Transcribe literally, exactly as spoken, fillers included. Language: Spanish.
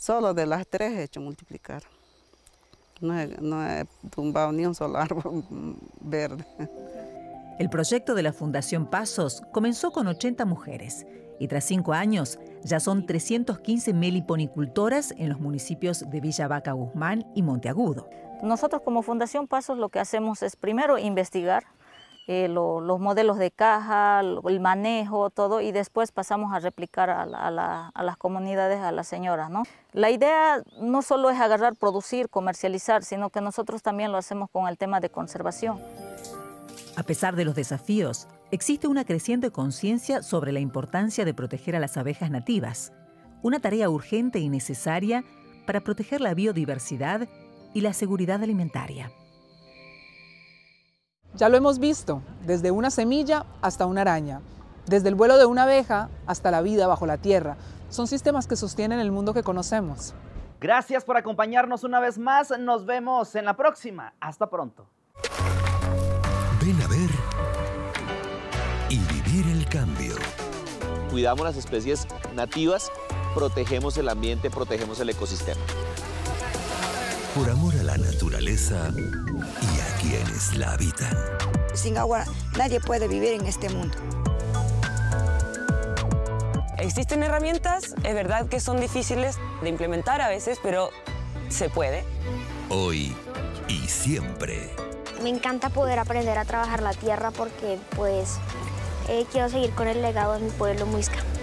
Solo de las tres he hecho multiplicar. No he, no he tumbado ni un solo árbol verde. El proyecto de la Fundación Pasos comenzó con ochenta mujeres y tras cinco años ya son trescientas quince meliponicultoras en los municipios de Villa Vaca Guzmán y Monteagudo. Nosotros como Fundación Pasos lo que hacemos es primero investigar eh, lo, los modelos de caja, el manejo, todo, y después pasamos a replicar a, la, a, la, a las comunidades, a las señoras, ¿no? La idea no solo es agarrar, producir, comercializar, sino que nosotros también lo hacemos con el tema de conservación. A pesar de los desafíos, existe una creciente conciencia sobre la importancia de proteger a las abejas nativas, una tarea urgente y necesaria para proteger la biodiversidad y la seguridad alimentaria. Ya lo hemos visto, desde una semilla hasta una araña, desde el vuelo de una abeja hasta la vida bajo la tierra. Son sistemas que sostienen el mundo que conocemos. Gracias por acompañarnos una vez más. Nos vemos en la próxima. Hasta pronto. Ven a ver y vivir el cambio. Cuidamos las especies nativas, protegemos el ambiente, protegemos el ecosistema. Por amor a la naturaleza y a quienes la habitan. Sin agua nadie puede vivir en este mundo. Existen herramientas, es verdad que son difíciles de implementar a veces, pero se puede. Hoy y siempre. Me encanta poder aprender a trabajar la tierra porque pues eh, quiero seguir con el legado de mi pueblo muisca.